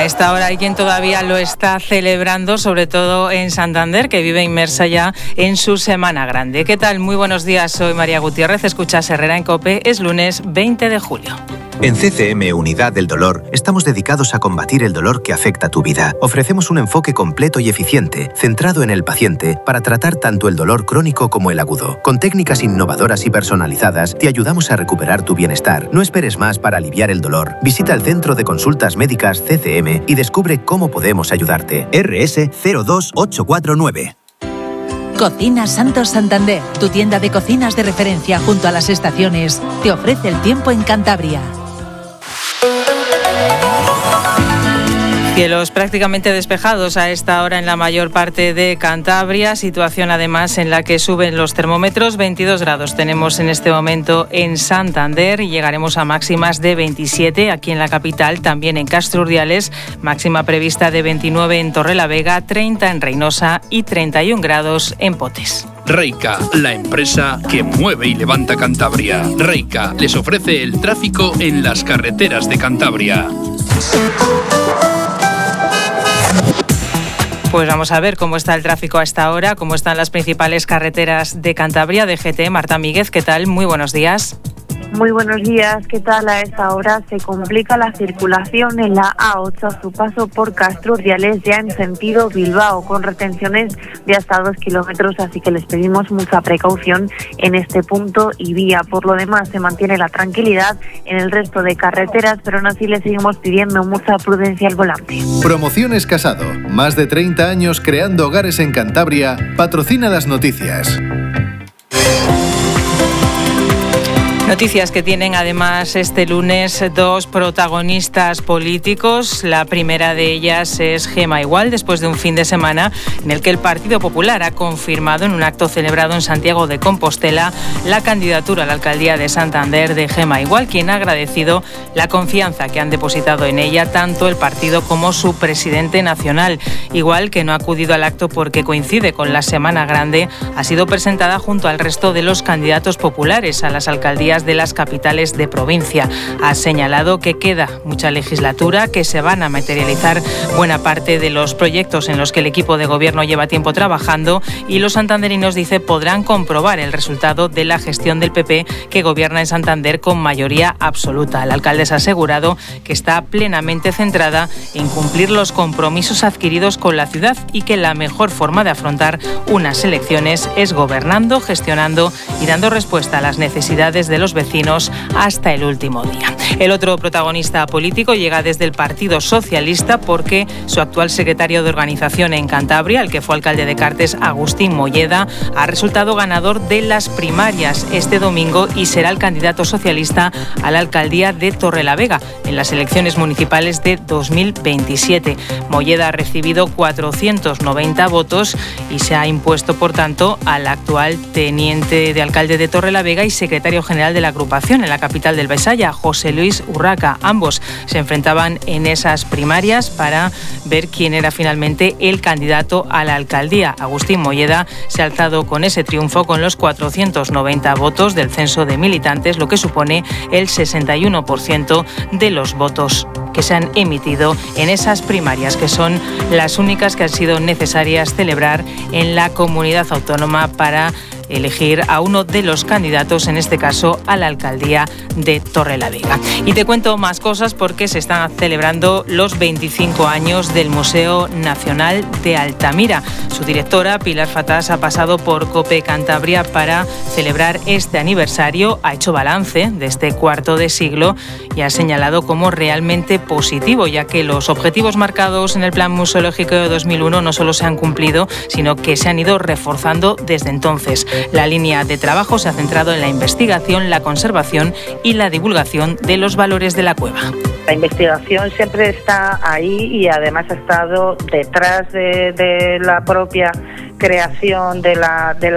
A esta hora hay quien todavía lo está celebrando, sobre todo en Santander, que vive inmersa ya en su Semana Grande. ¿Qué tal? Muy buenos días, soy María Gutiérrez, escuchas Herrera en COPE, es lunes 20 de julio. En CCM Unidad del Dolor estamos dedicados a combatir el dolor que afecta tu vida. Ofrecemos un enfoque completo y eficiente, centrado en el paciente, para tratar tanto el dolor crónico como el agudo. Con técnicas innovadoras y personalizadas, te ayudamos a recuperar tu bienestar. No esperes más para aliviar el dolor. Visita el Centro de Consultas Médicas CCM y descubre cómo podemos ayudarte. RS 02849. Cocina Santos Santander, tu tienda de cocinas de referencia junto a las estaciones, te ofrece el tiempo en Cantabria. Cielos prácticamente despejados a esta hora en la mayor parte de Cantabria, situación además en la que suben los termómetros. 22 grados tenemos en este momento en Santander y llegaremos a máximas de 27 aquí en la capital, también en Castro Urdiales, máxima prevista de 29 en Torrelavega, 30 en Reinosa y 31 grados en Potes. Reica, la empresa que mueve y levanta Cantabria. Reica les ofrece el tráfico en las carreteras de Cantabria. Pues vamos a ver cómo está el tráfico a esta hora, cómo están las principales carreteras de Cantabria. DGT, Marta Míguez, ¿qué tal? Muy buenos días. Muy buenos días, ¿qué tal? A esta hora se complica la circulación en la A8 a su paso por Castro Urdiales, ya en sentido Bilbao, con retenciones de hasta 2 kilómetros, así que les pedimos mucha precaución en este punto y vía. Por lo demás, se mantiene la tranquilidad en el resto de carreteras, pero aún así les seguimos pidiendo mucha prudencia al volante. Promociones Casado, más de 30 años creando hogares en Cantabria, patrocina las noticias. Noticias que tienen además este lunes dos protagonistas políticos. La primera de ellas es Gema Igual, después de un fin de semana en el que el Partido Popular ha confirmado en un acto celebrado en Santiago de Compostela la candidatura a la alcaldía de Santander de Gema Igual, quien ha agradecido la confianza que han depositado en ella tanto el partido como su presidente nacional. Igual, que no ha acudido al acto porque coincide con la Semana Grande, ha sido presentada junto al resto de los candidatos populares a las alcaldías de las capitales de provincia. Ha señalado que queda mucha legislatura, que se van a materializar buena parte de los proyectos en los que el equipo de gobierno lleva tiempo trabajando y los santanderinos, dice, podrán comprobar el resultado de la gestión del PP que gobierna en Santander con mayoría absoluta. El alcalde ha asegurado que está plenamente centrada en cumplir los compromisos adquiridos con la ciudad y que la mejor forma de afrontar unas elecciones es gobernando, gestionando y dando respuesta a las necesidades de los vecinos hasta el último día. El otro protagonista político llega desde el Partido Socialista porque su actual secretario de organización en Cantabria, el que fue alcalde de Cartes, Agustín Molleda, ha resultado ganador de las primarias este domingo y será el candidato socialista a la alcaldía de Torrelavega en las elecciones municipales de 2027. Molleda ha recibido 490 votos y se ha impuesto, por tanto, al actual teniente de alcalde de Torrelavega y secretario general de la agrupación en la capital del Besaya, José Luis Urraca. Ambos se enfrentaban en esas primarias para ver quién era finalmente el candidato a la alcaldía. Agustín Molleda se ha alzado con ese triunfo con los 490 votos del censo de militantes, lo que supone el 61% de los votos que se han emitido en esas primarias, que son las únicas que han sido necesarias celebrar en la comunidad autónoma para elegir a uno de los candidatos, en este caso a la alcaldía de Torrelavega. Y te cuento más cosas porque se están celebrando los 25 años del Museo Nacional de Altamira. Su directora, Pilar Fatás, ha pasado por COPE Cantabria para celebrar este aniversario. Ha hecho balance de este cuarto de siglo y ha señalado como realmente positivo, ya que los objetivos marcados en el Plan Museológico de 2001 no solo se han cumplido, sino que se han ido reforzando desde entonces. La línea de trabajo se ha centrado en la investigación, la conservación y la divulgación de los valores de la cueva. La investigación siempre está ahí y además ha estado detrás de la propia creación de la